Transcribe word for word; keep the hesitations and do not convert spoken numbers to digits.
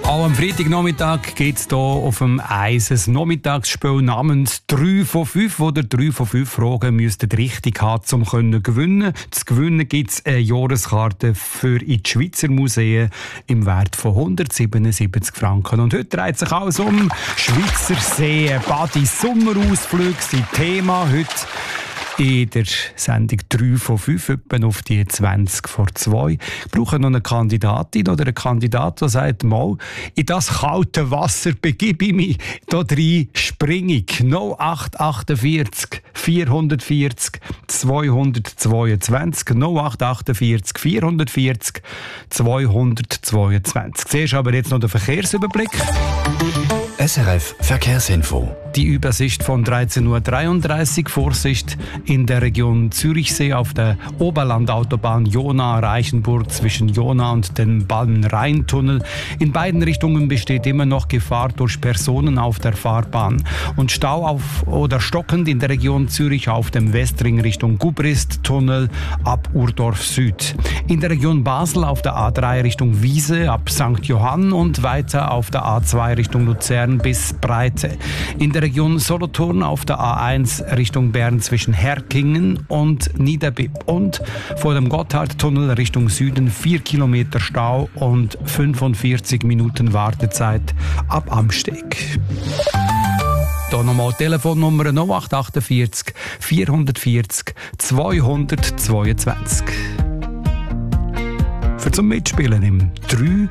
Auch am Freitagnachmittag gibt es hier auf dem Eis ein Nachmittagsspiel namens drei von fünf, wo ihr drei von fünf Fragen müsstet richtig haben, um zu gewinnen. Zu gewinnen gibt es eine Jahreskarte für in die Schweizer Museen im Wert von hundertsiebenundsiebzig Franken. Und heute dreht sich alles um Schweizer Seen, Badi, Sommerausflüge sind Thema heute. In der Sendung drei von fünf, etwa auf die zwanzig vor zwei. Ich brauche noch eine Kandidatin oder einen Kandidat, der sagt, mal, in das kalte Wasser begebe ich mich, da rein springe ich. null acht achtundvierzig vierhundertvierzig zweihundertzweiundzwanzig null acht achtundvierzig vierhundertvierzig zweihundertzweiundzwanzig. Zuerst aber jetzt noch der Verkehrsüberblick. S R F Verkehrsinfo. Die Übersicht von dreizehn Uhr dreiunddreißig. Vorsicht in der Region Zürichsee auf der Oberlandautobahn Jona-Reichenburg zwischen Jona und dem Ballen-Rhein-Tunnel. In beiden Richtungen besteht immer noch Gefahr durch Personen auf der Fahrbahn. Und Stau auf oder stockend in der Region Zürich auf dem Westring Richtung Gubrist-Tunnel ab Urdorf Süd. In der Region Basel auf der A drei Richtung Wiese ab Sankt Johann und weiter auf der A zwei Richtung Luzern bis Breite. In der Region Solothurn auf der A eins Richtung Bern zwischen Herkingen und Niederbipp. Und vor dem Gotthardtunnel Richtung Süden vier Kilometer Stau und fünfundvierzig Minuten Wartezeit ab Amsteg. Hier nochmal Telefonnummer null acht achtundvierzig vierhundertvierzig zweihundertzweiundzwanzig. Für zum Mitspielen im drei